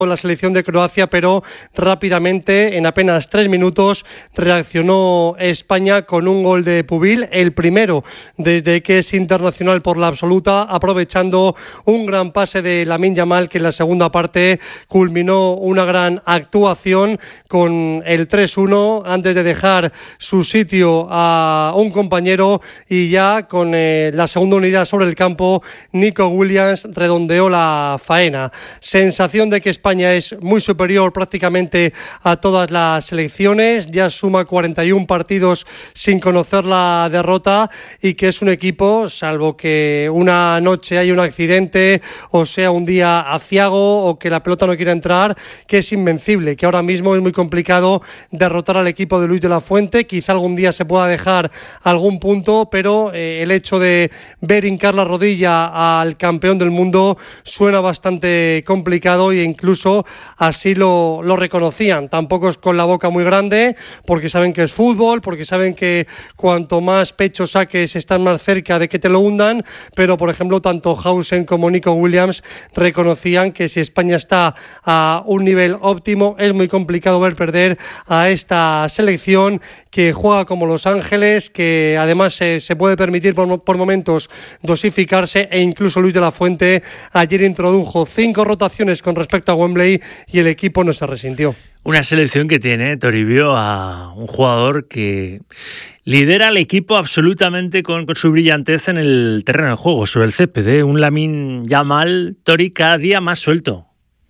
la selección de Croacia, pero rápidamente, en apenas 3 minutos, reaccionó España con un gol de Pubil, el primero desde que es internacional por la absoluta, aprovechando un gran pase de Lamine Yamal, que en la segunda parte culminó una gran actuación con el 3-1 antes de dejar su sitio a un compañero, y ya con la segunda unidad sobre el campo, Nico Williams redondeó la faena. Sensación de que España es muy superior prácticamente a todas las selecciones, ya suma 41 partidos sin conocer la derrota, y que es un equipo, salvo que una noche hay un accidente o sea un día aciago o que la pelota no quiera entrar, que es invencible, que ahora mismo es muy complicado derrotar al equipo de Luis de la Fuente. Quizá algún día se pueda dejar algún punto, pero el hecho de ver hincar la rodilla al campeón del mundo suena bastante complicado, e incluso así lo reconocían. Tampoco es con la boca muy grande, porque saben que es fútbol, porque saben que cuanto más pecho saques están más cerca de que te lo hundan, pero por ejemplo tanto Hausen como Nico Williams reconocían que si España está a un nivel óptimo es muy complicado ver perder a esta selección, que juega como Los Ángeles, que además se puede permitir por momentos dosificarse, e incluso Luis de la Fuente ayer introdujo 5 rotaciones con respecto a Wembley y el equipo no se resintió. Una selección que tiene, Toribio, a un jugador que lidera al equipo absolutamente con su brillantez en el terreno de juego, sobre el césped, un Lamine Yamal, Tori, cada día más suelto.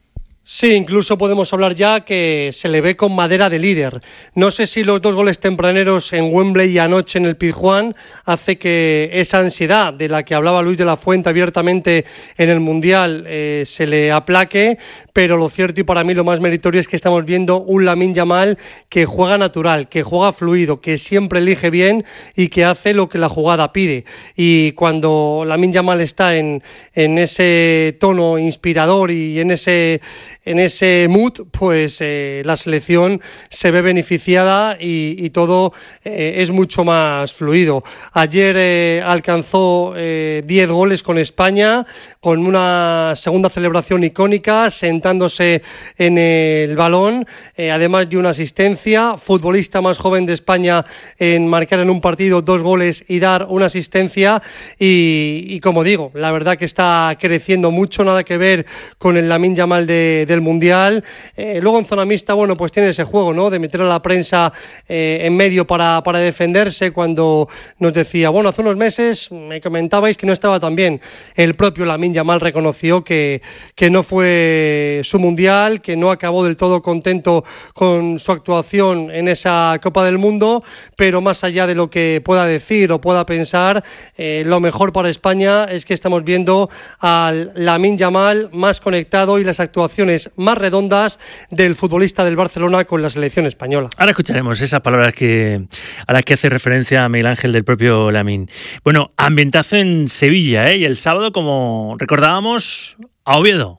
Sí, incluso podemos hablar ya que se le ve con madera de líder. No sé si los 2 goles tempraneros en Wembley y anoche en el Pizjuán hace que esa ansiedad de la que hablaba Luis de la Fuente abiertamente en el Mundial se le aplaque, pero lo cierto y para mí lo más meritorio es que estamos viendo un Lamine Yamal que juega natural, que juega fluido, que siempre elige bien y que hace lo que la jugada pide. Y cuando Lamine Yamal está en ese tono inspirador y en ese mood, pues la selección se ve beneficiada y todo es mucho más fluido. Ayer alcanzó 10 goles con España, con una segunda celebración icónica, sentándose en el balón, además de una asistencia. Futbolista más joven de España en marcar en un partido 2 goles y dar una asistencia, y como digo, la verdad que está creciendo mucho, nada que ver con el Lamine Yamal del Mundial. Luego en zona mixta, bueno, pues tiene ese juego, ¿no?, de meter a la prensa en medio para defenderse, cuando nos decía, bueno, hace unos meses me comentabais que no estaba tan bien. El propio Lamine Yamal reconoció que no fue su Mundial, que no acabó del todo contento con su actuación en esa Copa del Mundo, pero más allá de lo que pueda decir o pueda pensar, lo mejor para España es que estamos viendo al Lamine Yamal más conectado y las actuaciones más redondas del futbolista del Barcelona con la selección española. Ahora escucharemos esas palabras a las que hace referencia a Miguel Ángel del propio Lamine. Bueno, ambientazo en Sevilla, y el sábado, como recordábamos, a Oviedo.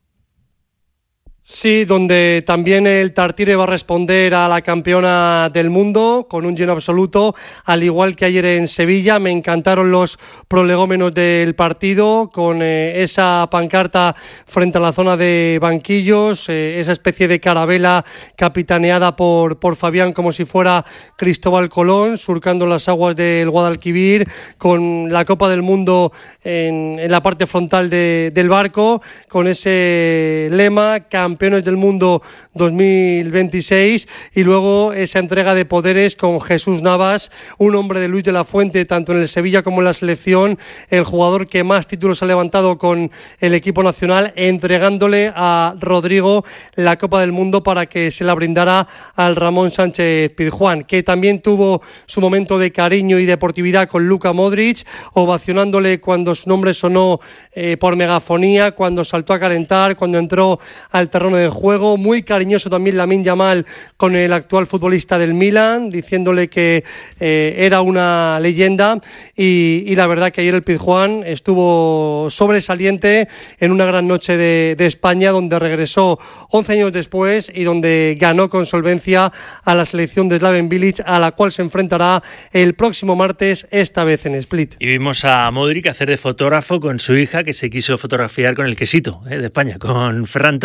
Sí, donde también el Tartiere va a responder a la campeona del mundo con un lleno absoluto, al igual que ayer en Sevilla. Me encantaron los prolegómenos del partido, con esa pancarta frente a la zona de banquillos, esa especie de carabela capitaneada por Fabián, como si fuera Cristóbal Colón, surcando las aguas del Guadalquivir, con la Copa del Mundo en la parte frontal del barco, con ese lema, campeones del mundo 2026, y luego esa entrega de poderes con Jesús Navas, un hombre de Luis de la Fuente tanto en el Sevilla como en la selección, el jugador que más títulos ha levantado con el equipo nacional, entregándole a Rodrigo la Copa del Mundo para que se la brindara al Ramón Sánchez Pizjuán, que también tuvo su momento de cariño y deportividad con Luka Modric, ovacionándole cuando su nombre sonó por megafonía, cuando saltó a calentar, cuando entró al terreno de juego. Muy cariñoso también Lamine Yamal con el actual futbolista del Milan, diciéndole que era una leyenda, y la verdad que ayer el Pizjuán estuvo sobresaliente en una gran noche de España, donde regresó 11 años después y donde ganó con solvencia a la selección de Slaven Bilic, a la cual se enfrentará el próximo martes, esta vez en Split. Y vimos a Modric hacer de fotógrafo con su hija, que se quiso fotografiar con el quesito de España, con Ferran Torres, que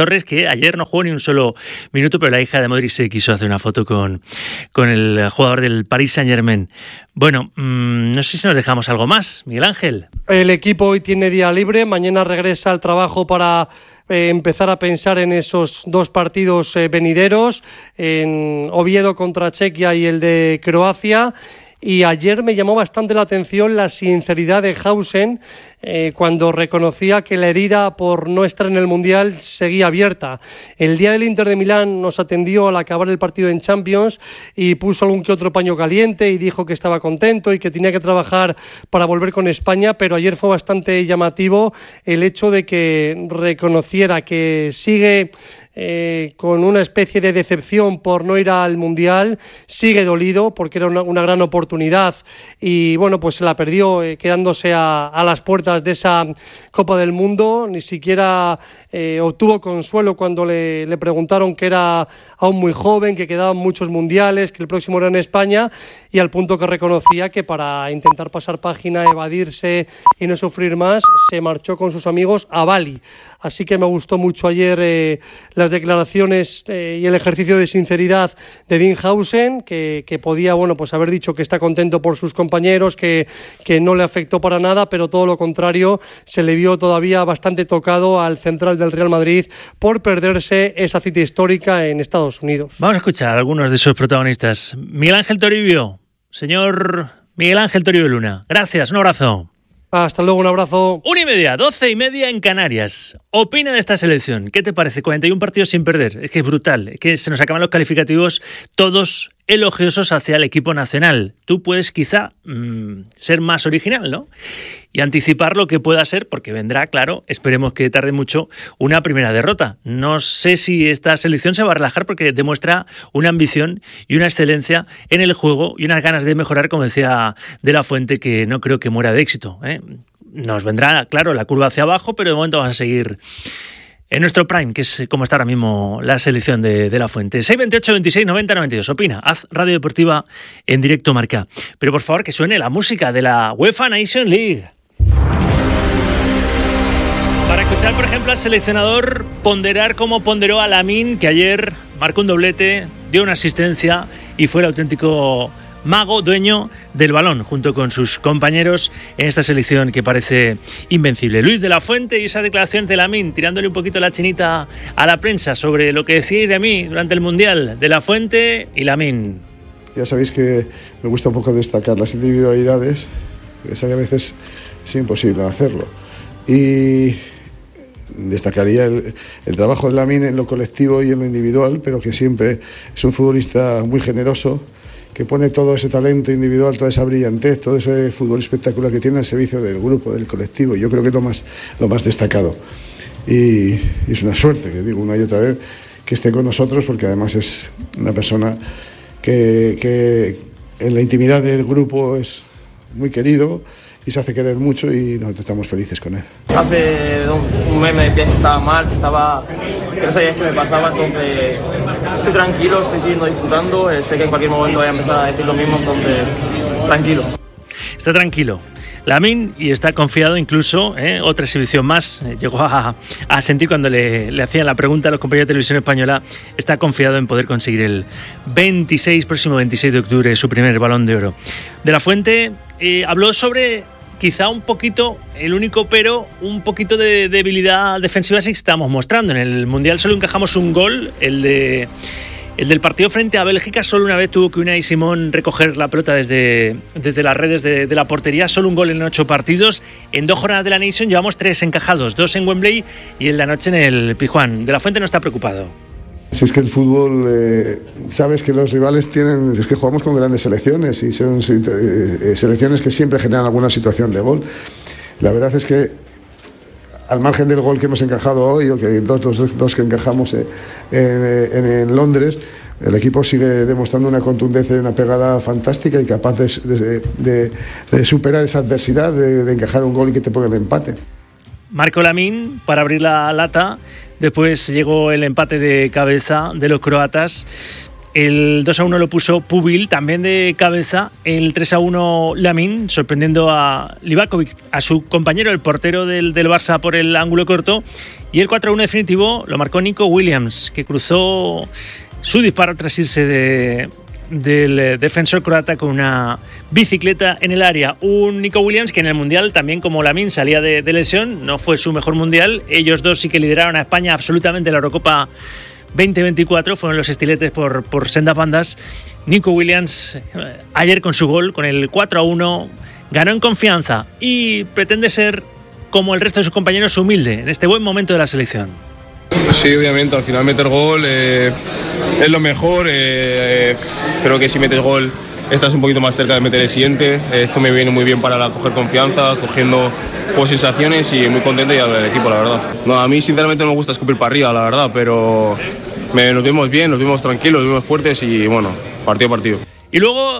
que ayer no jugó ni un solo minuto, pero la hija de Modric se quiso hacer una foto con el jugador del Paris Saint-Germain. Bueno, no sé si nos dejamos algo más, Miguel Ángel. El equipo hoy tiene día libre, mañana regresa al trabajo para empezar a pensar en esos dos partidos venideros, en Oviedo contra Chequia y el de Croacia. Y ayer me llamó bastante la atención la sinceridad de Hausen cuando reconocía que la herida por no estar en el Mundial seguía abierta. El día del Inter de Milán nos atendió al acabar el partido en Champions y puso algún que otro paño caliente y dijo que estaba contento y que tenía que trabajar para volver con España, pero ayer fue bastante llamativo el hecho de que reconociera que sigue con una especie de decepción por no ir al Mundial, sigue dolido porque era una gran oportunidad y bueno, pues se la perdió quedándose a las puertas de esa Copa del Mundo. Ni siquiera obtuvo consuelo cuando le preguntaron que era aún muy joven, que quedaban muchos mundiales, que el próximo era en España, y al punto que reconocía que para intentar pasar página, evadirse y no sufrir más, se marchó con sus amigos a Bali. Así que me gustó mucho ayer las declaraciones y el ejercicio de sinceridad de Dean Hausen, que podía, bueno, pues haber dicho que está contento por sus compañeros, que no le afectó para nada, pero todo lo contrario, se le vio todavía bastante tocado al central del Real Madrid por perderse esa cita histórica en Estados Unidos. Vamos a escuchar a algunos de sus protagonistas. Miguel Ángel Toribio, señor Miguel Ángel Toribio Luna, gracias, un abrazo. Hasta luego, un abrazo. 1:30, 12:30 en Canarias. Opina de esta selección. ¿Qué te parece? 41 partidos sin perder. Es que es brutal. Es que se nos acaban los calificativos todos elogiosos hacia el equipo nacional. Tú puedes quizá ser más original, ¿no? Y anticipar lo que pueda ser, porque vendrá, claro, esperemos que tarde mucho, una primera derrota. No sé si esta selección se va a relajar porque demuestra una ambición y una excelencia en el juego y unas ganas de mejorar, como decía De la Fuente, que no creo que muera de éxito, ¿eh? Nos vendrá, claro, la curva hacia abajo, pero de momento vamos a seguir en nuestro prime, que es como está ahora mismo la selección de La Fuente. 628 26 90 92. Opina, haz Radio Deportiva en directo Marca. Pero por favor que suene la música de la UEFA Nation League. Para escuchar, por ejemplo, al seleccionador ponderar cómo ponderó a Lamine, que ayer marcó un doblete, dio una asistencia y fue el auténtico mago, dueño del balón, junto con sus compañeros en esta selección que parece invencible. Luis de la Fuente y esa declaración de Lamine, tirándole un poquito la chinita a la prensa sobre lo que decíais de mí durante el Mundial. De la Fuente y Lamine. Ya sabéis que me gusta un poco destacar las individualidades, porque sé que a veces es imposible hacerlo. Y destacaría el trabajo de Lamine en lo colectivo y en lo individual, pero que siempre es un futbolista muy generoso, que pone todo ese talento individual, toda esa brillantez, todo ese fútbol espectacular que tiene al servicio del grupo, del colectivo. Yo creo que es lo más destacado. Y es una suerte, que digo una y otra vez, que esté con nosotros, porque además es una persona que en la intimidad del grupo es muy querido y se hace querer mucho, y nosotros estamos felices con él. Hace un mes me decías que estaba mal, que no sabías qué me pasaba, entonces estoy tranquilo, estoy siguiendo disfrutando, sé que en cualquier momento voy a empezar a decir lo mismo, entonces tranquilo. Está tranquilo Lamine y está confiado incluso, otra exhibición más, llegó a sentir cuando le hacían la pregunta a los compañeros de Televisión Española, está confiado en poder conseguir el próximo 26 de octubre su primer Balón de Oro. De la Fuente habló sobre quizá un poquito, el único pero, un poquito de debilidad defensiva sí que estamos mostrando. En el Mundial solo encajamos un gol, el del partido frente a Bélgica. Solo una vez tuvo que Unai Simón recoger la pelota desde las redes de la portería. Solo un gol en 8 partidos. En 2 jornadas de la Nation llevamos 3 encajados, 2 en Wembley y el de anoche en el Pizjuán. De la Fuente no está preocupado. Si es que el fútbol, sabes que los rivales es que jugamos con grandes selecciones y son selecciones que siempre generan alguna situación de gol. La verdad es que al margen del gol que hemos encajado hoy, o que dos que encajamos en Londres, el equipo sigue demostrando una contundencia y una pegada fantástica y capaz de superar esa adversidad, de encajar un gol y que te ponga el empate. Marcó Lamine para abrir la lata, después llegó el empate de cabeza de los croatas. El 2-1 lo puso Pubil, también de cabeza. El 3-1 Lamine, sorprendiendo a Livakovic, a su compañero, el portero del Barça, por el ángulo corto. Y el 4-1 definitivo lo marcó Nico Williams, que cruzó su disparo tras irse del defensor croata con una bicicleta en el área. Un Nico Williams que en el Mundial, también como Lamine, salía de lesión, no fue su mejor Mundial. Ellos dos sí que lideraron a España absolutamente en la Eurocopa 2024, fueron los estiletes por sendas bandas. Nico Williams ayer con su gol, con el 4-1, ganó en confianza y pretende ser, como el resto de sus compañeros, humilde en este buen momento de la selección. Sí, obviamente, al final meter gol es lo mejor. Creo que si metes gol estás un poquito más cerca de meter el siguiente. Esto me viene muy bien para coger confianza, cogiendo sensaciones, y muy contento ya del equipo, la verdad. No, a mí sinceramente no me gusta escupir para arriba, la verdad, pero nos vemos bien, nos vemos tranquilos, nos vemos fuertes y bueno, partido a partido. Y luego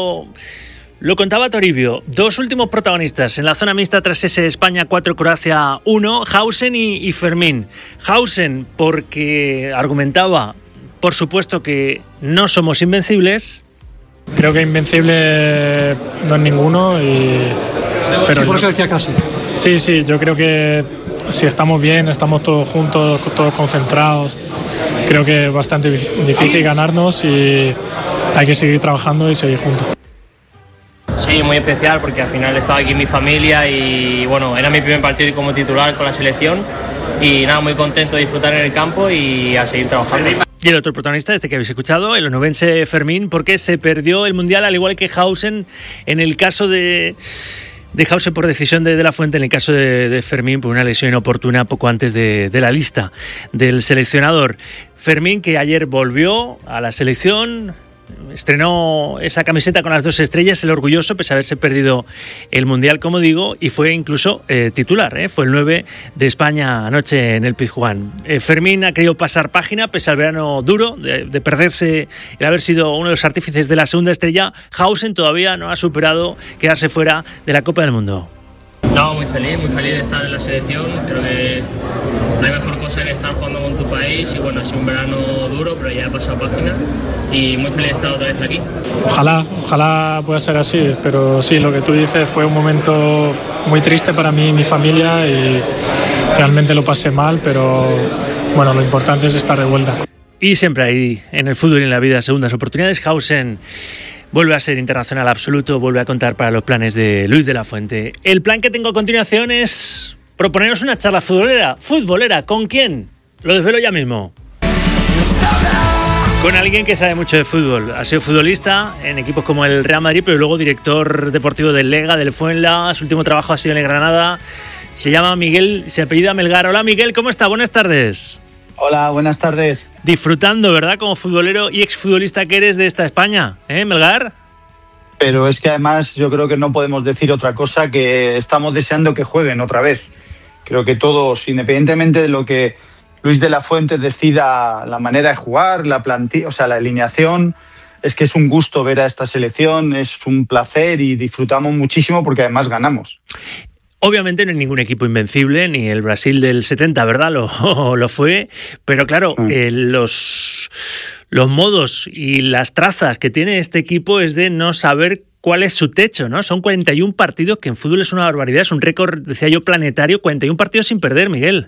lo contaba Toribio, dos últimos protagonistas en la zona mixta tras ese España 4, Croacia 1, Hausen y Fermín. Hausen porque argumentaba, por supuesto, que no somos invencibles. Creo que invencible no es ninguno, pero sí, por eso decía casi. Sí, yo creo que si estamos bien, estamos todos juntos, todos concentrados, creo que es bastante difícil ganarnos y hay que seguir trabajando y seguir juntos. Sí, muy especial porque al final estaba aquí mi familia y bueno, era mi primer partido como titular con la selección y nada, muy contento de disfrutar en el campo y a seguir trabajando. Y el otro protagonista, este que habéis escuchado, el onubense Fermín, porque se perdió el Mundial al igual que Hausen en el caso de Hausen por decisión de la Fuente, en el caso de Fermín por una lesión inoportuna poco antes de la lista del seleccionador. Fermín, que ayer volvió a la selección, estrenó esa camiseta con las 2 estrellas, el orgulloso, pese a haberse perdido el Mundial, como digo, y fue incluso titular, fue el 9 de España anoche en el Pizjuán. Fermín ha querido pasar página, pese al verano duro de perderse el haber sido uno de los artífices de la segunda estrella. Hausen todavía no ha superado quedarse fuera de la Copa del Mundo. No, muy feliz de estar en la selección. Creo que no hay mejor cosa que estar jugando con tu país y bueno, ha sido un verano duro, pero ya he pasado página y muy feliz de estar otra vez aquí. Ojalá pueda ser así, pero sí, lo que tú dices fue un momento muy triste para mí y mi familia y realmente lo pasé mal, pero bueno, lo importante es estar de vuelta. Y siempre hay en el fútbol y en la vida segundas oportunidades. Hausen vuelve a ser internacional absoluto, vuelve a contar para los planes de Luis de la Fuente. El plan que tengo a continuación es proponeros una charla futbolera. ¿Con quién? Lo desvelo ya mismo. Con alguien que sabe mucho de fútbol. Ha sido futbolista en equipos como el Real Madrid, pero luego director deportivo del Lega, del Fuenla. Su último trabajo ha sido en el Granada. Se llama Miguel, se apellida Melgar. Hola Miguel, ¿cómo está? Buenas tardes. Hola, buenas tardes. Disfrutando, ¿verdad? Como futbolero y exfutbolista que eres de esta España, Melgar? Pero es que además yo creo que no podemos decir otra cosa, que estamos deseando que jueguen otra vez. Creo que todos, independientemente de lo que Luis de la Fuente decida, la manera de jugar, la plantilla, o sea, la alineación, es que es un gusto ver a esta selección, es un placer y disfrutamos muchísimo porque además ganamos. Obviamente no hay ningún equipo invencible, ni el Brasil del 70, ¿verdad? Lo fue, pero claro, los modos y las trazas que tiene este equipo es de no saber cuál es su techo, ¿no? Son 41 partidos, que en fútbol es una barbaridad, es un récord, decía yo, planetario, 41 partidos sin perder, Miguel.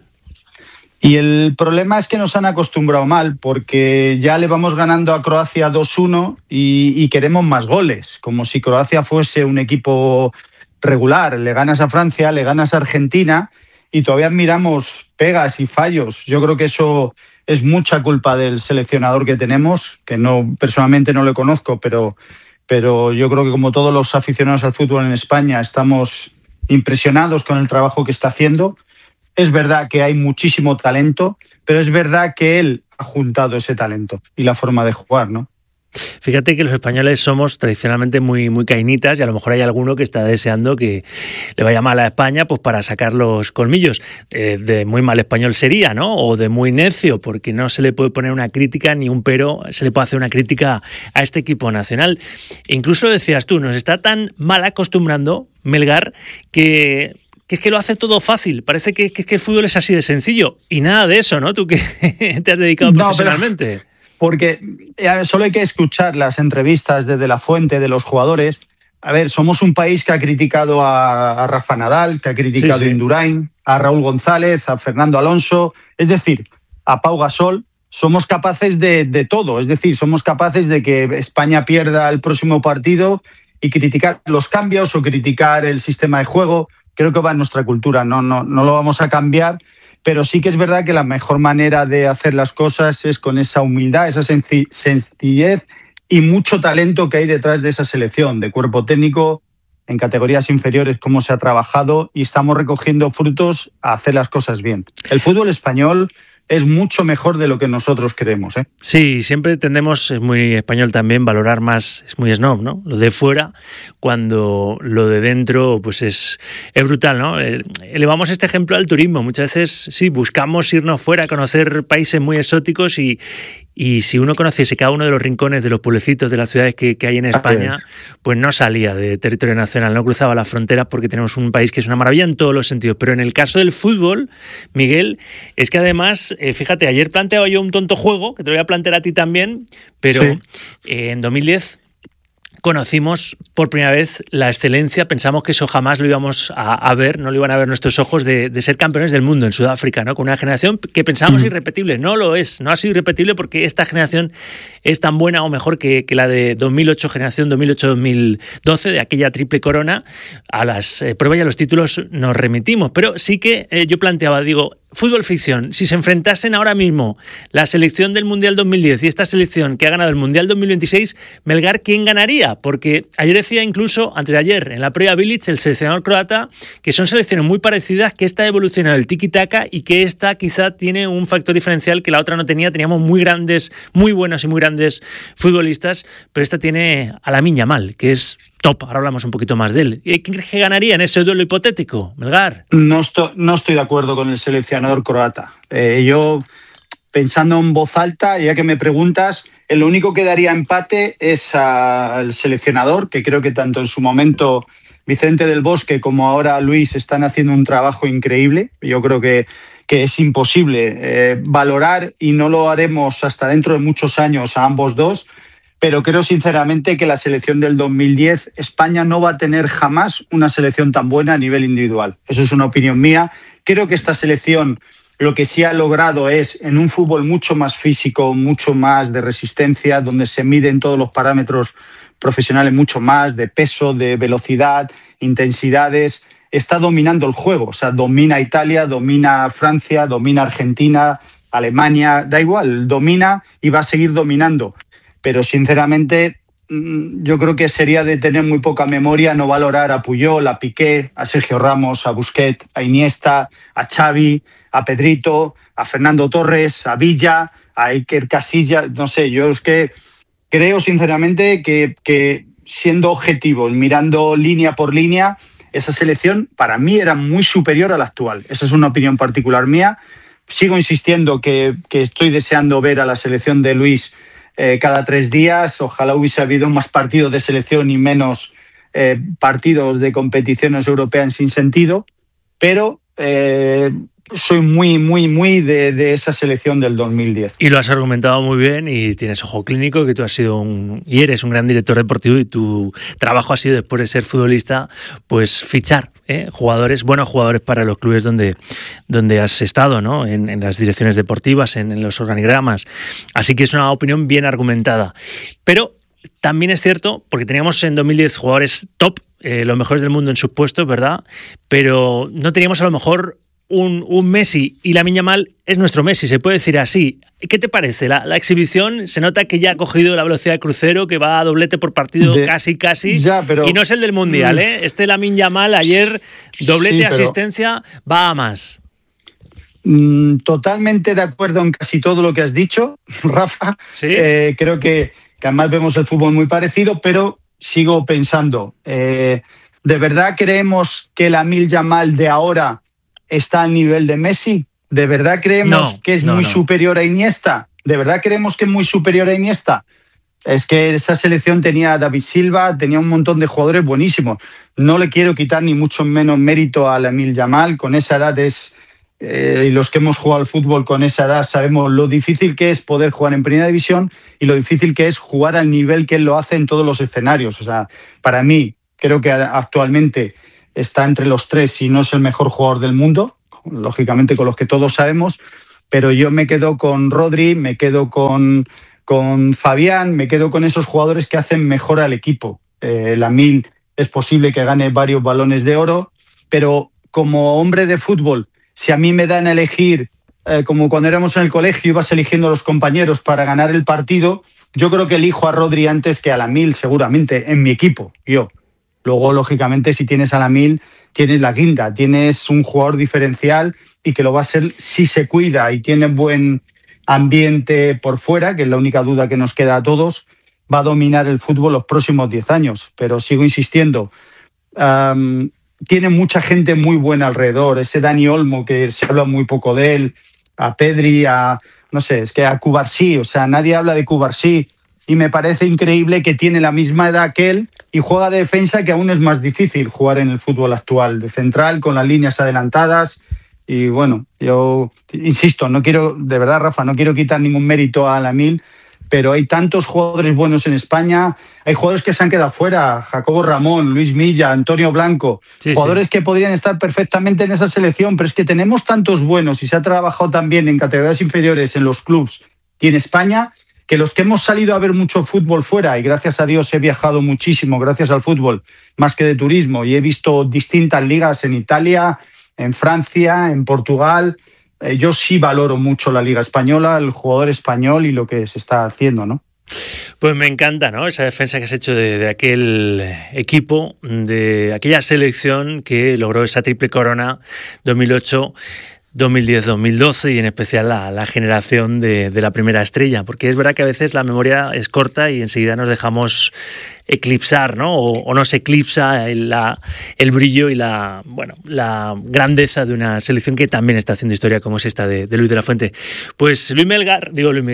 Y el problema es que nos han acostumbrado mal, porque ya le vamos ganando a Croacia 2-1 y queremos más goles, como si Croacia fuese un equipo regular. Le ganas a Francia, le ganas a Argentina y todavía miramos pegas y fallos. Yo creo que eso es mucha culpa del seleccionador que tenemos, que no, personalmente no le conozco, pero yo creo que como todos los aficionados al fútbol en España estamos impresionados con el trabajo que está haciendo. Es verdad que hay muchísimo talento, pero es verdad que él ha juntado ese talento y la forma de jugar, ¿no? Fíjate que los españoles somos tradicionalmente muy, muy cainitas y a lo mejor hay alguno que está deseando que le vaya mal a España pues para sacar los colmillos. De muy mal español sería, ¿no? O de muy necio, porque no se le puede poner una crítica ni un pero, se le puede hacer una crítica a este equipo nacional. E incluso decías tú, nos está tan mal acostumbrando Melgar que es que lo hace todo fácil. Parece que el fútbol es así de sencillo. Y nada de eso, ¿no? Tú que te has dedicado profesionalmente. Porque solo hay que escuchar las entrevistas de la Fuente, de los jugadores. A ver, somos un país que ha criticado a Rafa Nadal, que ha criticado a Indurain, a Raúl González, a Fernando Alonso, es decir, a Pau Gasol. Somos capaces de todo, es decir, somos capaces de que España pierda el próximo partido y criticar los cambios o criticar el sistema de juego. Creo que va en nuestra cultura, no lo vamos a cambiar, pero sí que es verdad que la mejor manera de hacer las cosas es con esa humildad, esa sencillez y mucho talento que hay detrás de esa selección, de cuerpo técnico, en categorías inferiores, cómo se ha trabajado, y estamos recogiendo frutos a hacer las cosas bien. El fútbol español es mucho mejor de lo que nosotros creemos, ¿eh? Sí, siempre tendemos, es muy español también, valorar más, es muy snob, ¿no? Lo de fuera, cuando lo de dentro pues es brutal, ¿no? Elevamos este ejemplo al turismo. Muchas veces sí, buscamos irnos fuera, conocer países muy exóticos y si uno conociese cada uno de los rincones de los pueblecitos de las ciudades que hay en España, pues no salía de territorio nacional, no cruzaba las fronteras, porque tenemos un país que es una maravilla en todos los sentidos. Pero en el caso del fútbol, Miguel, es que además, fíjate, ayer planteaba yo un tonto juego, que te lo voy a plantear a ti también, pero sí. En 2010 conocimos por primera vez la excelencia, pensamos que eso jamás lo íbamos a ver, no lo iban a ver nuestros ojos, de ser campeones del mundo en Sudáfrica, ¿no? Con una generación que pensábamos irrepetible. No lo es, no ha sido irrepetible, porque esta generación es tan buena o mejor que la de 2008, generación 2008-2012, de aquella triple corona. A las pruebas y a los títulos nos remitimos, pero sí que yo planteaba, digo, fútbol ficción, si se enfrentasen ahora mismo la selección del Mundial 2010 y esta selección que ha ganado el Mundial 2026, Melgar, ¿quién ganaría? Porque ayer decía, incluso antes de ayer, en la previa Bilic, el seleccionador croata, que son selecciones muy parecidas, que esta ha evolucionado el tiki-taka y que esta quizá tiene un factor diferencial que la otra no tenía. Teníamos muy grandes, muy buenos y muy grandes futbolistas, pero esta tiene a Lamine Yamal, que es top. Ahora hablamos un poquito más de él. ¿Quién crees que ganaría en ese duelo hipotético, Melgar? No estoy de acuerdo con el seleccionador croata. Yo, pensando en voz alta, ya que me preguntas, lo único que daría empate es al seleccionador, que creo que tanto en su momento Vicente del Bosque como ahora Luis están haciendo un trabajo increíble. Yo creo que es imposible valorar, y no lo haremos hasta dentro de muchos años, a ambos dos. Pero creo sinceramente que la selección del 2010, España no va a tener jamás una selección tan buena a nivel individual. Eso es una opinión mía. Creo que esta selección lo que sí ha logrado es, en un fútbol mucho más físico, mucho más de resistencia, donde se miden todos los parámetros profesionales mucho más, de peso, de velocidad, intensidades, está dominando el juego. O sea, domina Italia, domina Francia, domina Argentina, Alemania, da igual, domina y va a seguir dominando. Pero sinceramente yo creo que sería de tener muy poca memoria no valorar a Puyol, a Piqué, a Sergio Ramos, a Busquets, a Iniesta, a Xavi, a Pedrito, a Fernando Torres, a Villa, a Iker Casillas. No sé, yo es que creo sinceramente que siendo objetivos, mirando línea por línea, esa selección para mí era muy superior a la actual. Esa es una opinión particular mía. Sigo insistiendo que estoy deseando ver a la selección de Luis cada 3 días. Ojalá hubiese habido más partidos de selección y menos partidos de competiciones europeas sin sentido, pero soy muy de esa selección del 2010. Y lo has argumentado muy bien, y tienes ojo clínico, que tú has sido y eres un gran director deportivo, y tu trabajo ha sido, después de ser futbolista, pues fichar buenos jugadores para los clubes donde has estado, ¿no? En las direcciones deportivas, en los organigramas. Así que es una opinión bien argumentada. Pero también es cierto, porque teníamos en 2010 jugadores top, los mejores del mundo en sus puestos, ¿verdad? Pero no teníamos a lo mejor un Messi, y Lamine Yamal es nuestro Messi, se puede decir así. ¿Qué te parece? La exhibición, se nota que ya ha cogido la velocidad de crucero, que va a doblete por partido casi, ya, pero, y no es el del Mundial, ¿eh? Este Lamine Yamal ayer, doblete, asistencia, va a más. Totalmente de acuerdo en casi todo lo que has dicho, Rafa. ¿Sí? Creo que además vemos el fútbol muy parecido, pero sigo pensando, ¿de verdad creemos que Lamine Yamal de ahora está al nivel de Messi? ¿De verdad creemos que es muy superior a Iniesta? ¿De verdad creemos que es muy superior a Iniesta? Es que esa selección tenía a David Silva, tenía un montón de jugadores buenísimos. No le quiero quitar ni mucho menos mérito a Lamine Yamal. Con esa edad y los que hemos jugado al fútbol con esa edad sabemos lo difícil que es poder jugar en primera división y lo difícil que es jugar al nivel que él lo hace en todos los escenarios. O sea, para mí, creo que actualmente está entre los 3, si no es el mejor jugador del mundo, lógicamente con los que todos sabemos, pero yo me quedo con Rodri, me quedo con Fabián, me quedo con esos jugadores que hacen mejor al equipo. Lamine es posible que gane varios balones de oro, pero como hombre de fútbol, si a mí me dan a elegir, como cuando éramos en el colegio ibas eligiendo a los compañeros para ganar el partido, yo creo que elijo a Rodri antes que a Lamine, seguramente, en mi equipo, yo. Luego, lógicamente, si tienes a Lamine, tienes la guinda, tienes un jugador diferencial y que lo va a ser si se cuida y tiene buen ambiente por fuera, que es la única duda que nos queda a todos, va a dominar el fútbol los próximos 10 años. Pero sigo insistiendo, tiene mucha gente muy buena alrededor. Ese Dani Olmo, que se habla muy poco de él, a Pedri, no sé, es que a Cubarsí, o sea, nadie habla de Cubarsí. Y me parece increíble que tiene la misma edad que él y juega de defensa, que aún es más difícil jugar en el fútbol actual, de central, con las líneas adelantadas. Y bueno, yo insisto, no quiero, de verdad, Rafa, no quiero quitar ningún mérito a Lamine, pero hay tantos jugadores buenos en España, hay jugadores que se han quedado fuera, Jacobo Ramón, Luis Milla, Antonio Blanco, jugadores que podrían estar perfectamente en esa selección, pero es que tenemos tantos buenos y se ha trabajado también en categorías inferiores, en los clubs y en España, que los que hemos salido a ver mucho fútbol fuera, y gracias a Dios he viajado muchísimo gracias al fútbol, más que de turismo, y he visto distintas ligas en Italia, en Francia, en Portugal. Yo sí valoro mucho la Liga Española, el jugador español y lo que se está haciendo, ¿no? Pues me encanta, ¿no? Esa defensa que has hecho de aquel equipo, de aquella selección que logró esa triple corona 2008, 2010, 2012 y en especial la generación de la primera estrella, porque es verdad que a veces la memoria es corta y enseguida nos dejamos eclipsar, ¿no? O nos eclipsa el brillo y la grandeza de una selección que también está haciendo historia, como es esta de Luis de la Fuente. Pues Luis Melgar,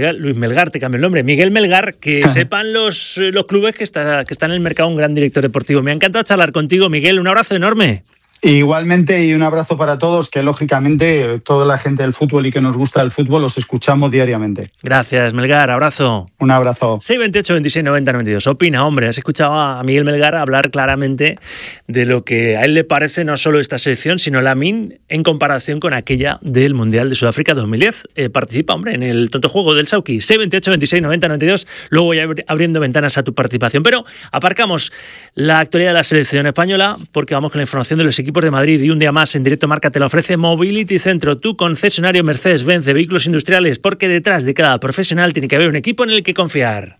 te cambio el nombre, Miguel Melgar, que sepan los clubes que están en el mercado un gran director deportivo. Me ha encantado charlar contigo, Miguel, un abrazo enorme. Igualmente, y un abrazo para todos, que lógicamente toda la gente del fútbol y que nos gusta el fútbol los escuchamos diariamente. Gracias, Melgar, abrazo. Un abrazo. 628 26 90 92. Opina, hombre, has escuchado a Miguel Melgar hablar claramente de lo que a él le parece no solo esta selección, sino Lamine en comparación con aquella del Mundial de Sudáfrica 2010. Participa, hombre, en el tonto juego del Sauki. 628 26 90 92. Luego voy abriendo ventanas a tu participación. Pero aparcamos la actualidad de la selección española porque vamos con la información de los equipos de Madrid, y un día más en Directo Marca te lo ofrece Mobility Centro, tu concesionario Mercedes-Benz de vehículos industriales, porque detrás de cada profesional tiene que haber un equipo en el que confiar.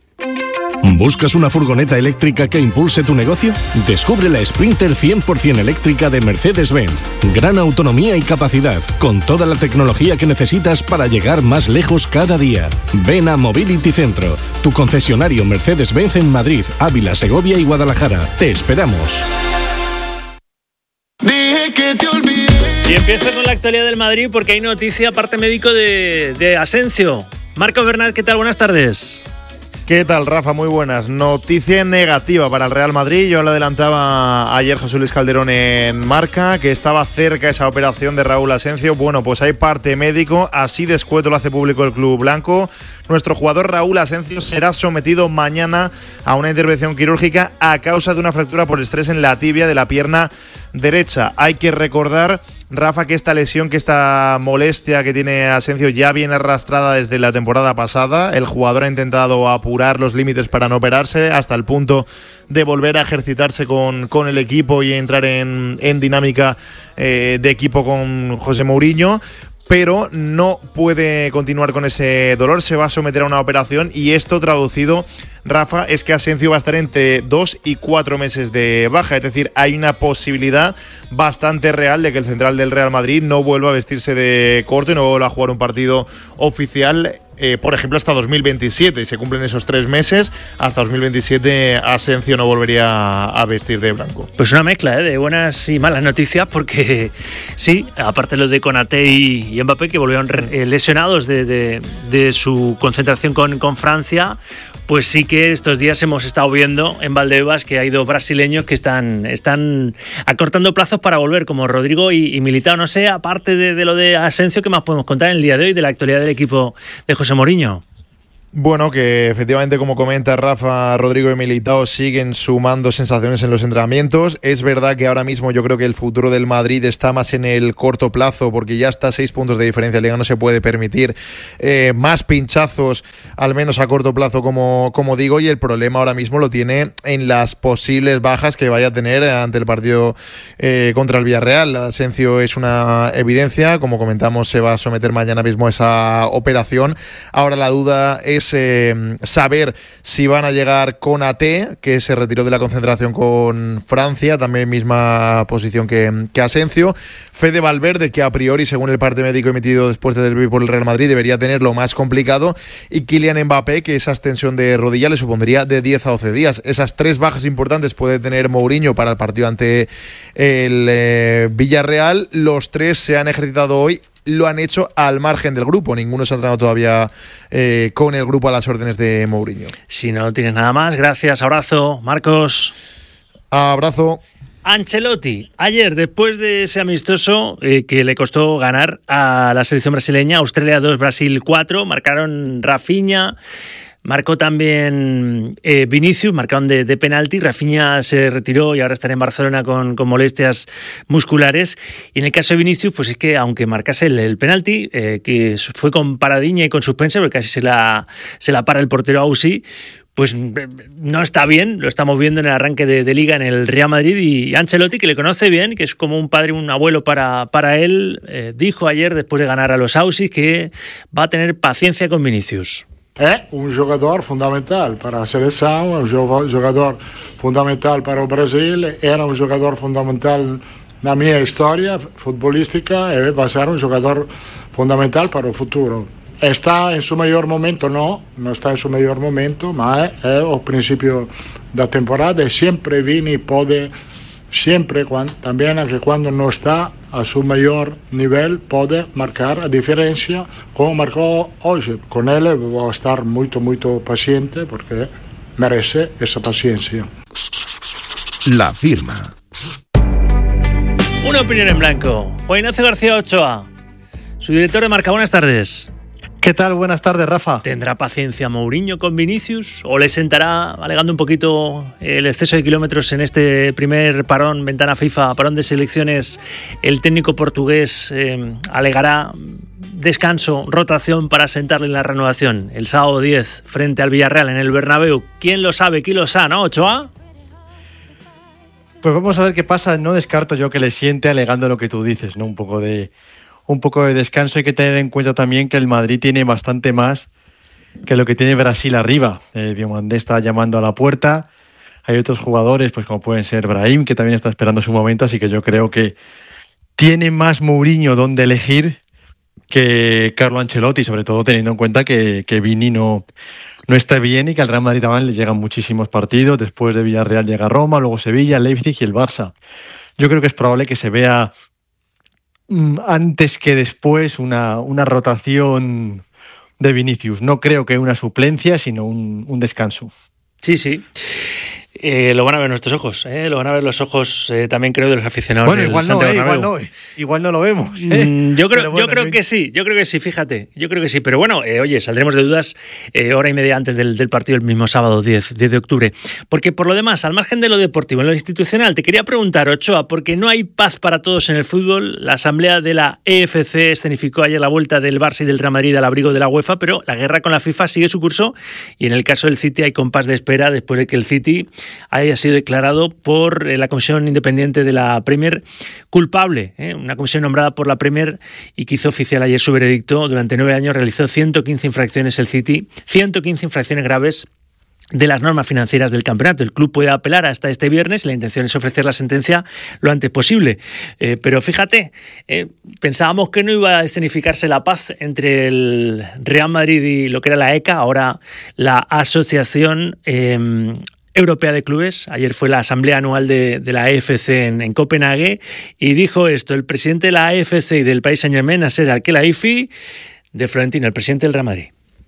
¿Buscas una furgoneta eléctrica que impulse tu negocio? Descubre la Sprinter 100% eléctrica de Mercedes-Benz. Gran autonomía y capacidad, con toda la tecnología que necesitas para llegar más lejos cada día. Ven a Mobility Centro, tu concesionario Mercedes-Benz en Madrid, Ávila, Segovia y Guadalajara. Te esperamos. Y empiezo con la actualidad del Madrid porque hay noticia, parte médico de Asensio. Marco Bernal, ¿qué tal? Buenas tardes. ¿Qué tal, Rafa? Muy buenas. Noticia negativa para el Real Madrid. Yo lo adelantaba ayer José Luis Calderón en Marca, que estaba cerca esa operación de Raúl Asensio. Bueno, pues hay parte médico, así de escueto lo hace público el Club Blanco. Nuestro jugador Raúl Asensio será sometido mañana a una intervención quirúrgica a causa de una fractura por estrés en la tibia de la pierna derecha. Hay que recordar, Rafa, que esta lesión, que esta molestia que tiene Asensio ya viene arrastrada desde la temporada pasada. El jugador ha intentado apurar los límites para no operarse hasta el punto de volver a ejercitarse con el equipo y entrar en dinámica de equipo con José Mourinho, pero no puede continuar con ese dolor, se va a someter a una operación, y esto traducido, Rafa, es que Asensio va a estar entre 2 y 4 meses de baja. Es decir, hay una posibilidad bastante real de que el central del Real Madrid no vuelva a vestirse de corto y no vuelva a jugar un partido oficial, por ejemplo, hasta 2027. Se cumplen esos 3 meses, hasta 2027 Asensio no volvería a vestir de blanco. Pues una mezcla de buenas y malas noticias, porque sí, aparte los de Konaté y Mbappé, que volvieron lesionados de su concentración con Francia, pues sí que estos días hemos estado viendo en Valdebebas que hay 2 brasileños que están acortando plazos para volver, como Rodrigo y Militao. No sé, aparte de lo de Asensio, ¿qué más podemos contar en el día de hoy de la actualidad del equipo de José Mourinho? Bueno, que efectivamente, como comenta Rafa, Rodrigo y Militao siguen sumando sensaciones en los entrenamientos. Es verdad que ahora mismo yo creo que el futuro del Madrid está más en el corto plazo, porque ya está a 6 puntos de diferencia en Liga, no se puede permitir más pinchazos, al menos a corto plazo, como digo, y el problema ahora mismo lo tiene en las posibles bajas que vaya a tener ante el partido contra el Villarreal. Asensio es una evidencia, como comentamos, se va a someter mañana mismo a esa operación. Ahora la duda es saber si van a llegar con AT, que se retiró de la concentración con Francia, también misma posición que Asensio. Fede Valverde, que a priori, según el parte médico emitido después del derbi por el Real Madrid, debería tener lo más complicado. Y Kylian Mbappé, que esa extensión de rodilla le supondría de 10 a 12 días. Esas 3 bajas importantes puede tener Mourinho para el partido ante el Villarreal. Los 3 se han ejercitado hoy. Lo han hecho al margen del grupo. Ninguno se ha entrenado todavía con el grupo a las órdenes de Mourinho. Si no tienes nada más, gracias, abrazo. Marcos. Abrazo. Ancelotti, ayer, después de ese amistoso que le costó ganar a la selección brasileña, Australia 2, Brasil 4, marcaron Rafinha, marcó también Vinicius, marcaron de penalti. Rafinha se retiró y ahora estará en Barcelona con molestias musculares. Y en el caso de Vinicius, pues es que aunque marcase el penalti, que fue con paradiña y con suspense, porque casi se la para el portero Ausi, pues no está bien. Lo estamos viendo en el arranque de Liga en el Real Madrid, y Ancelotti, que le conoce bien, que es como un padre, un abuelo para él, dijo ayer, después de ganar a los Ausis, que va a tener paciencia con Vinicius. È un giocatore fondamentale per la selezione, è un giocatore fondamentale per il Brasile, era un giocatore fondamentale nella mia storia futbolistica e va a essere un giocatore fondamentale per il futuro. Está en su mejor momento? No está en su mejor momento, ma è al principio da temporada e siempre Vini puede, siempre, también anche quando no está a su mejor nivel, puede marcar a diferencia como marcó hoy. Con él voy a estar muy paciente porque merece esa paciencia. La firma. Una opinión en blanco. Juan Ignacio García Ochoa, su director de Marca. Buenas tardes. ¿Qué tal? Buenas tardes, Rafa. ¿Tendrá paciencia Mourinho con Vinicius o le sentará, alegando un poquito el exceso de kilómetros en este primer parón, ventana FIFA, parón de selecciones, el técnico portugués alegará descanso, rotación para sentarle en la renovación el sábado 10 frente al Villarreal en el Bernabéu? ¿Quién lo sabe? ¿Quién lo sabe, no, Ochoa? Pues vamos a ver qué pasa. No descarto yo que le siente, alegando lo que tú dices, ¿no? Un poco de descanso. Hay que tener en cuenta también que el Madrid tiene bastante más que lo que tiene Brasil arriba. Diomandé está llamando a la puerta. Hay otros jugadores, pues como pueden ser Brahim, que también está esperando su momento, así que yo creo que tiene más Mourinho donde elegir que Carlo Ancelotti, sobre todo teniendo en cuenta que Vini no está bien y que al Real Madrid también le llegan muchísimos partidos. Después de Villarreal llega Roma, luego Sevilla, Leipzig y el Barça. Yo creo que es probable que se vea antes que después una rotación de Vinicius. No creo que una suplencia, sino un descanso. Sí. Lo van a ver nuestros ojos, lo van a ver los ojos también, creo, de los aficionados. Bueno, igual no lo vemos. Yo creo que sí, fíjate, yo creo que sí, pero bueno, oye, saldremos de dudas hora y media antes del partido el mismo sábado 10 de octubre, porque por lo demás, al margen de lo deportivo, en lo institucional, te quería preguntar, Ochoa, porque no hay paz para todos en el fútbol. La asamblea de la EFC escenificó ayer la vuelta del Barça y del Real Madrid al abrigo de la UEFA, pero la guerra con la FIFA sigue su curso, y en el caso del City hay compás de espera después de que el City haya sido declarado por la Comisión Independiente de la Premier culpable, una comisión nombrada por la Premier y que hizo oficial ayer su veredicto. Durante 9 años realizó 115 infracciones el City, 115 infracciones graves de las normas financieras del campeonato. El club puede apelar hasta este viernes y la intención es ofrecer la sentencia lo antes posible. Pero fíjate, pensábamos que no iba a escenificarse la paz entre el Real Madrid y lo que era la ECA, ahora la Asociación Europea de Clubes. Ayer fue la asamblea anual de la AFC en Copenhague y dijo esto el presidente de la AFC y del Paris Saint-Germain, Nasser Al-Khelaifi, de Florentino, el presidente del Real Madrid.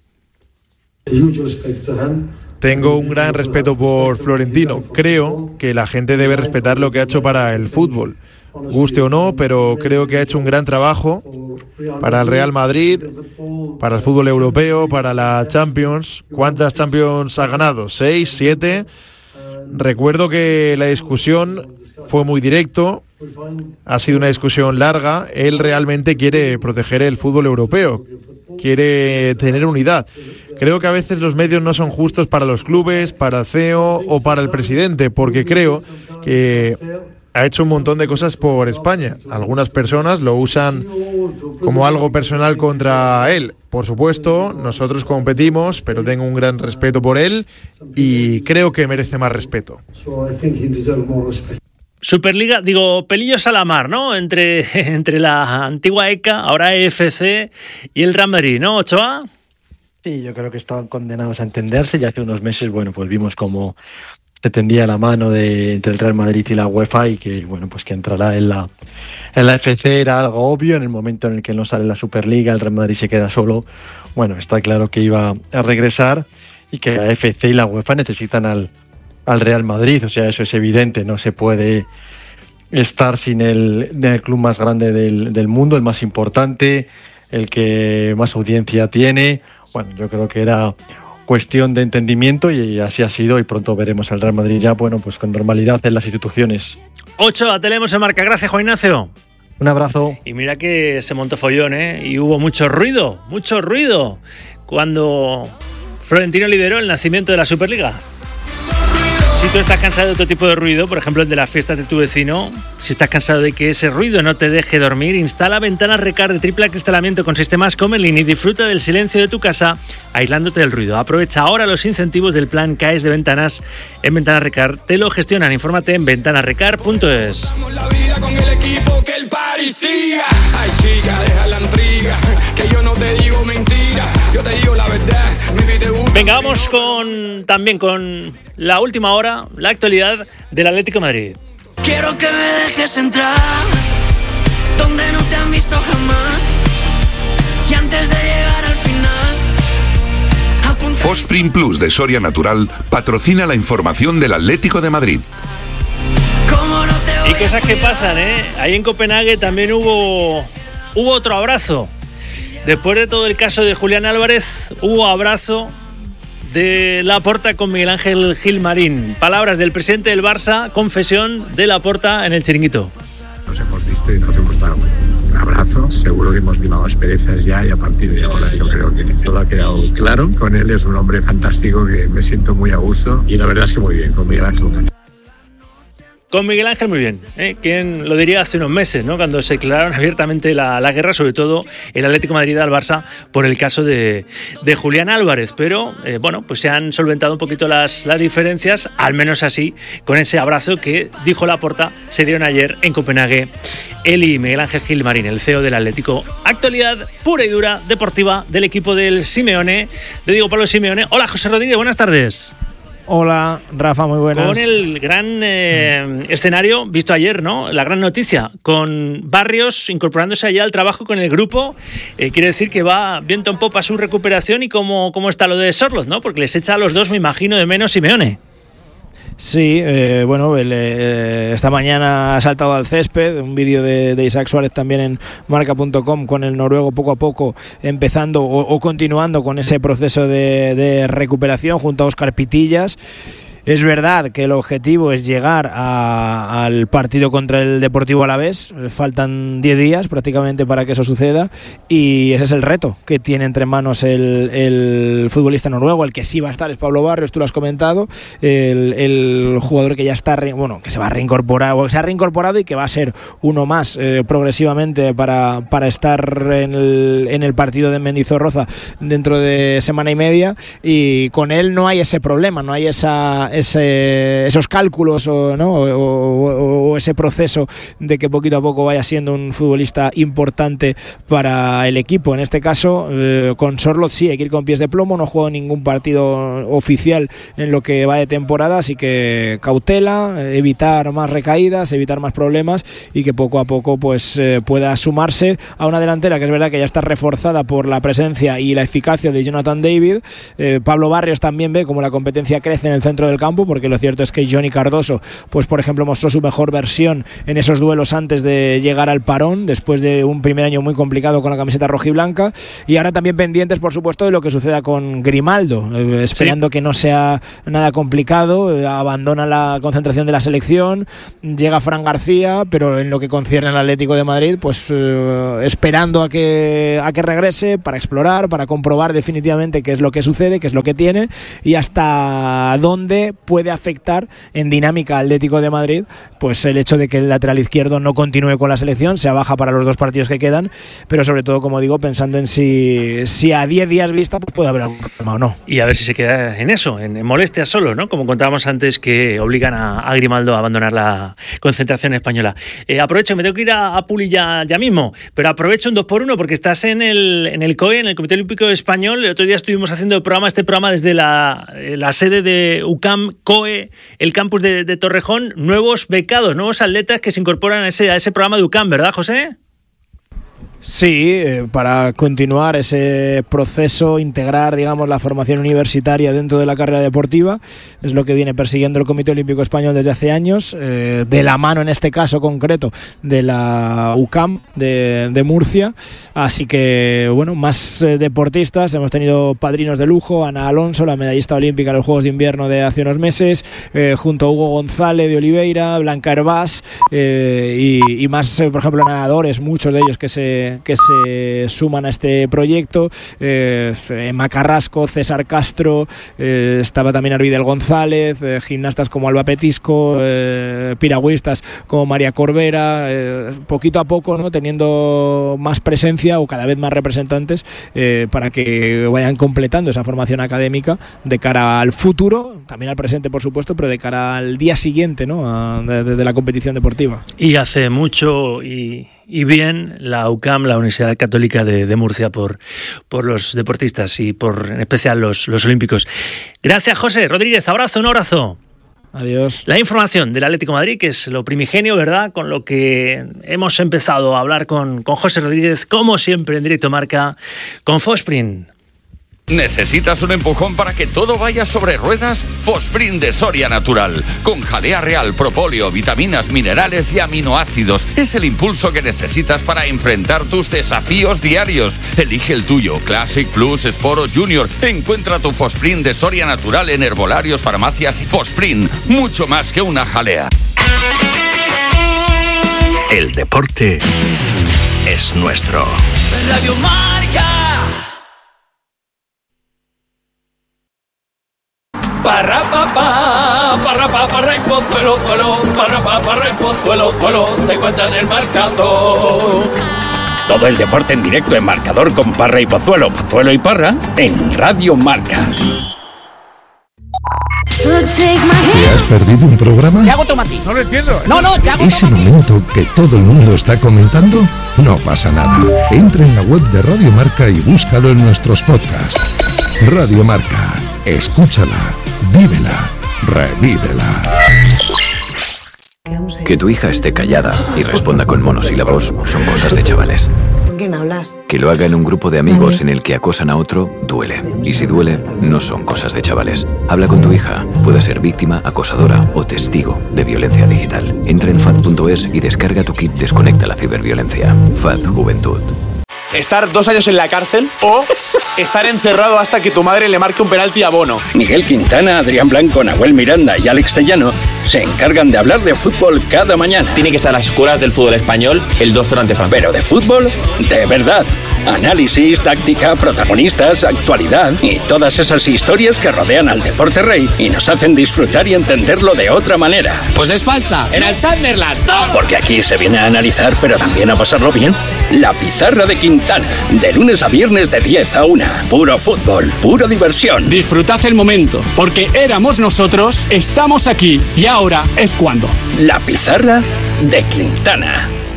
Tengo un gran respeto por Florentino. Creo que la gente debe respetar lo que ha hecho para el fútbol. guste o no, pero creo que ha hecho un gran trabajo para el Real Madrid, para el fútbol europeo, para la Champions. ¿Cuántas Champions ha ganado? ¿6, 7? Recuerdo que la discusión fue muy directo, ha sido una discusión larga. Él realmente quiere proteger el fútbol europeo, quiere tener unidad. Creo que a veces los medios no son justos para los clubes, para el CEO o para el presidente, porque creo que ha hecho un montón de cosas por España. Algunas personas lo usan como algo personal contra él. Por supuesto, nosotros competimos, pero tengo un gran respeto por él y creo que merece más respeto. Superliga, digo, pelillos a la mar, ¿no? Entre la antigua ECA, ahora EFC y el Real Madrid, ¿no, Ochoa? Sí, yo creo que estaban condenados a entenderse. Ya hace unos meses, bueno, pues vimos cómo se tendía la mano entre el Real Madrid y la UEFA, y que, bueno, pues que entrará en la FC era algo obvio. En el momento en el que no sale la Superliga, el Real Madrid se queda solo. Bueno, está claro que iba a regresar y que la FC y la UEFA necesitan al Real Madrid. O sea, eso es evidente. No se puede estar sin el club más grande del mundo, el más importante, el que más audiencia tiene. Bueno, yo creo que era cuestión de entendimiento y así ha sido, y pronto veremos al Real Madrid ya, bueno, pues con normalidad en las instituciones. 8, te leemos en Marca. Gracias, Juan Ignacio. Un abrazo. Y mira que se montó follón, y hubo mucho ruido cuando Florentino lideró el nacimiento de la Superliga. Si tú estás cansado de otro tipo de ruido, por ejemplo el de las fiestas de tu vecino, si estás cansado de que ese ruido no te deje dormir, instala Ventanas Recard de triple acristalamiento con sistemas Comelin y disfruta del silencio de tu casa aislándote del ruido. Aprovecha ahora los incentivos del plan CAES de Ventanas en Ventanas Recard. Te lo gestionan. Infórmate en ventanasrecard.es. Ay, chica, deja la intriga, que yo no te digo mentira, yo te digo la verdad. Venga, vamos también con la última hora, la actualidad del Atlético de Madrid. Quiero que me dejes entrar donde no te han visto jamás, y antes de llegar al final. Fosprint Plus de Soria Natural patrocina la información del Atlético de Madrid. Y cosas que pasan, Ahí en Copenhague también hubo otro abrazo. Después de todo el caso de Julián Álvarez, hubo abrazo de Laporta con Miguel Ángel Gilmarín. Palabras del presidente del Barça, confesión de Laporta en el Chiringuito. Nos hemos visto y nos hemos dado un abrazo. Seguro que hemos limado asperezas ya, y a partir de ahora yo creo que todo ha quedado claro. Con él es un hombre fantástico que me siento muy a gusto, y la verdad es que muy bien, con Miguel Ángel. Con Miguel Ángel muy bien, ¿Quién lo diría hace unos meses, ¿no? Cuando se declararon abiertamente la guerra, sobre todo el Atlético de Madrid al Barça, por el caso de Julián Álvarez. Pero, pues se han solventado un poquito las diferencias, al menos así, con ese abrazo que, dijo Laporta, se dieron ayer en Copenhague él y Miguel Ángel Gilmarín, el CEO del Atlético. Actualidad pura y dura, deportiva, del equipo del Simeone, de Diego Pablo Simeone. Hola, José Rodríguez, buenas tardes. Hola, Rafa, muy buenas. Con el gran escenario visto ayer, ¿no? La gran noticia, con Barrios incorporándose allá al trabajo con el grupo. Quiere decir que va viento en popa su recuperación. Y cómo está lo de Sorloth, ¿no? Porque les echa a los dos, me imagino, de menos Simeone. Sí, esta mañana ha saltado al césped un vídeo de Isaac Suárez también en marca.com, con el noruego poco a poco empezando o continuando con ese proceso de recuperación junto a Óscar Pitillas. Es verdad que el objetivo es llegar al partido contra el Deportivo Alavés. Faltan 10 días prácticamente para que eso suceda, y ese es el reto que tiene entre manos el futbolista noruego. El que sí va a estar es Pablo Barrios, tú lo has comentado, el jugador que ya está, que se va a reincorporar, o que se ha reincorporado y que va a ser uno más progresivamente para estar en el partido de Mendizorroza dentro de semana y media. Y con él no hay ese problema, no hay esos cálculos o ese proceso de que poquito a poco vaya siendo un futbolista importante para el equipo. En este caso, con Sorloth sí hay que ir con pies de plomo. No juega ningún partido oficial en lo que va de temporada, así que cautela, evitar más recaídas, evitar más problemas, y que poco a poco pues pueda sumarse a una delantera que es verdad que ya está reforzada por la presencia y la eficacia de Jonathan David. Pablo Barrios también ve como la competencia crece en el centro del campo, porque lo cierto es que Johnny Cardoso, pues por ejemplo, mostró su mejor versión en esos duelos antes de llegar al parón, después de un primer año muy complicado con la camiseta rojiblanca, y ahora también pendientes, por supuesto, de lo que suceda con Grimaldo, esperando que no sea nada complicado. Abandona la concentración de la selección, llega Fran García, pero en lo que concierne al Atlético de Madrid, pues esperando a que regrese para explorar, para comprobar definitivamente qué es lo que sucede, qué es lo que tiene y hasta dónde puede afectar en dinámica Atlético de Madrid pues el hecho de que el lateral izquierdo no continúe con la selección, sea baja para los 2 partidos que quedan, pero sobre todo, como digo, pensando en si a 10 días vista pues puede haber algún problema o no. Y a ver si se queda en eso, en molestias solo, ¿no? Como contábamos antes, que obligan a Grimaldo a abandonar la concentración española. Aprovecho, me tengo que ir a Puli ya mismo, pero aprovecho un 2x1 porque estás en el COE, en el Comité Olímpico Español. El otro día estuvimos haciendo este programa desde la sede de UCAM COE, el campus de Torrejón. Nuevos becados, nuevos atletas que se incorporan a ese programa de UCAM, ¿verdad, José? Sí, para continuar ese proceso, integrar, digamos, la formación universitaria dentro de la carrera deportiva, es lo que viene persiguiendo el Comité Olímpico Español desde hace años, de la mano, en este caso concreto, de la UCAM de Murcia. Así que, bueno, más deportistas. Hemos tenido padrinos de lujo: Ana Alonso, la medallista olímpica en los Juegos de Invierno de hace unos meses, junto a Hugo González de Oliveira, Blanca Hervás, y más, por ejemplo, nadadores, muchos de ellos que se suman a este proyecto. Emma Carrasco, César Castro, estaba también Arvidel González, gimnastas como Alba Petisco, piragüistas como María Corbera, poquito a poco, ¿no?, teniendo más presencia o cada vez más representantes para que vayan completando esa formación académica de cara al futuro, también al presente, por supuesto, pero de cara al día siguiente, ¿no?, de la competición deportiva. Y hace mucho y bien la UCAM, la Universidad Católica de Murcia, por los deportistas y en especial los olímpicos. Gracias, José Rodríguez. Un abrazo. Adiós. La información del Atlético de Madrid, que es lo primigenio, ¿verdad?, con lo que hemos empezado a hablar con José Rodríguez, como siempre en Directo Marca, con Fosprint. ¿Necesitas un empujón para que todo vaya sobre ruedas? Fosprint de Soria Natural, con jalea real, propóleo, vitaminas, minerales y aminoácidos. Es el impulso que necesitas para enfrentar tus desafíos diarios. Elige el tuyo, Classic, Plus, Sport o Junior. Encuentra tu Fosprint de Soria Natural en herbolarios, farmacias y Fosprint, mucho más que una jalea. El deporte es nuestro. Radio Marca. Parra y Pozuelo, parra y Pozuelo, te cuentan el marcador. Todo el deporte en directo en Marcador con Parra y Pozuelo, Pozuelo y Parra en Radio Marca. ¿Te has perdido un programa? Te hago tomate. No lo entiendo. No, te hago ¿Ese tomate. momento que todo el mundo está comentando? No pasa nada. Entra en la web de Radio Marca y búscalo en nuestros podcasts. Radio Marca. Escúchala, vívela, revívela. Que tu hija esté callada y responda con monosílabos son cosas de chavales. ¿Con quién hablas? Que lo haga en un grupo de amigos en el que acosan a otro, duele. Y si duele, no son cosas de chavales. Habla con tu hija. Puede ser víctima, acosadora o testigo de violencia digital. Entra en FAD.es y descarga tu kit Desconecta la ciberviolencia. FAD Juventud. Estar 2 años en la cárcel o estar encerrado hasta que tu madre le marque un penalti a Bono. Miguel Quintana, Adrián Blanco, Nahuel Miranda y Alex Tellano se encargan de hablar de fútbol cada mañana. Tiene que estar en las escuelas del fútbol español el 2-0 ante Francia. Pero de fútbol, de verdad. Análisis, táctica, protagonistas, actualidad y todas esas historias que rodean al deporte rey y nos hacen disfrutar y entenderlo de otra manera. Pues es falsa, en el Sunderland. Porque aquí se viene a analizar, pero también a pasarlo bien. La Pizarra de Quintana, de lunes a viernes de 10 a 1. Puro fútbol, pura diversión. Disfrutad el momento, porque éramos nosotros, estamos aquí y ahora es cuando. La Pizarra de Quintana.